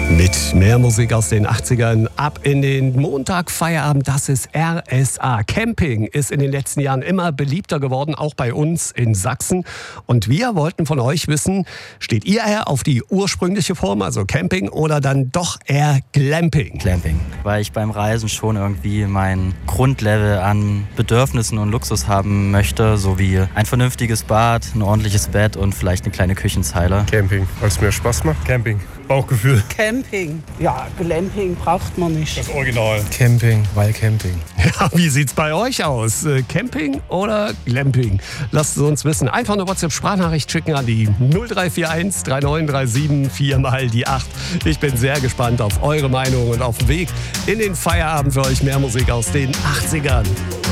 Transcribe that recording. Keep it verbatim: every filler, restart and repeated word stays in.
Mit mehr Musik aus den achtzigern ab in den Montag-Feierabend, das ist R S A. Camping ist in den letzten Jahren immer beliebter geworden, auch bei uns in Sachsen. Und wir wollten von euch wissen, steht ihr eher auf die ursprüngliche Form, also Camping, oder dann doch eher Glamping? Glamping, weil ich beim Reisen schon irgendwie mein Grundlevel an Bedürfnissen und Luxus haben möchte, sowie ein vernünftiges Bad, ein ordentliches Bett und vielleicht eine kleine Küchenzeile. Camping, weil es mir Spaß macht. Camping, Bauchgefühl. Camping. Ja, Glamping braucht man nicht. Das Original. Camping, weil Camping. Ja, wie sieht's bei euch aus? Camping oder Glamping? Lasst es uns wissen. Einfach eine WhatsApp-Sprachnachricht schicken an die null drei vier eins drei neun drei sieben vier mal die acht. Ich bin sehr gespannt auf eure Meinung und auf dem Weg in den Feierabend für euch mehr Musik aus den achtzigern.